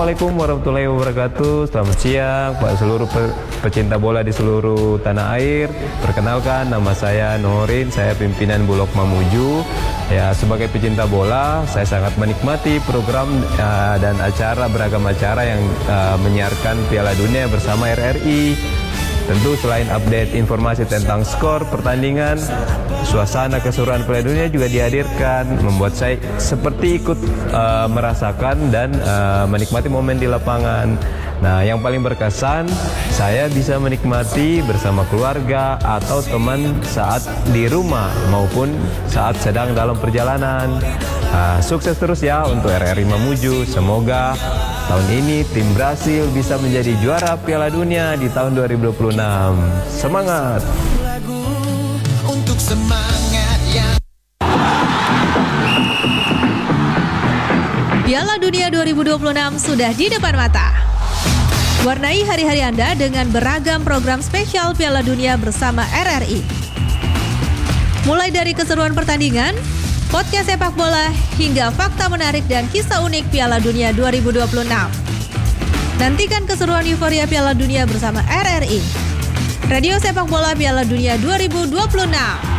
Assalamualaikum warahmatullahi wabarakatuh. Selamat siang Pak seluruh pecinta bola di seluruh tanah air. Perkenalkan, nama saya Nurin, saya pimpinan Bulog Mamuju. Ya, sebagai pecinta bola, saya sangat menikmati program dan beragam acara yang menyiarkan Piala Dunia bersama RRI. Tentu selain update informasi tentang skor pertandingan, suasana keseruan Piala Dunia juga dihadirkan, membuat saya seperti ikut merasakan dan menikmati momen di lapangan. Nah, yang paling berkesan, saya bisa menikmati bersama keluarga atau teman saat di rumah maupun saat sedang dalam perjalanan. Sukses terus ya untuk RRI Mamuju. Semoga tahun ini tim Brasil bisa menjadi juara Piala Dunia di tahun 2026. Semangat! Lagu untuk semangat yang Piala Dunia 2026 sudah di depan mata. Warnai hari-hari Anda dengan beragam program spesial Piala Dunia bersama RRI. Mulai dari keseruan pertandingan, podcast sepak bola, hingga fakta menarik dan kisah unik Piala Dunia 2026. Nantikan keseruan euforia Piala Dunia bersama RRI. Radio Sepak Bola Piala Dunia 2026.